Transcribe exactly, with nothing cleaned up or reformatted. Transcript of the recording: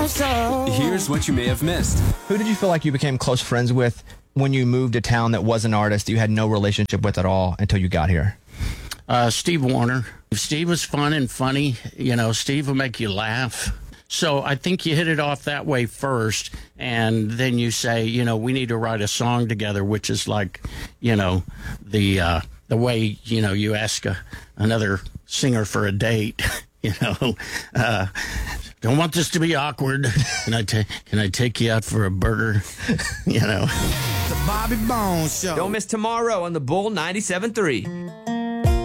Bones Show. Here's what you may have missed. Who did you feel like you became close friends with when you moved to town that was an artist you had no relationship with at all until you got here? Uh, Steve Warner. Steve was fun and funny. You know, Steve will make you laugh. So I think you hit it off that way first, and then you say, you know, we need to write a song together, which is like, you know, the uh, the way, you know, you ask a, another singer for a date, you know. Uh, don't want this to be awkward. Can I, ta- can I take you out for a burger? You know. The Bobby Bones Show. Don't miss tomorrow on the Bull ninety-seven point three.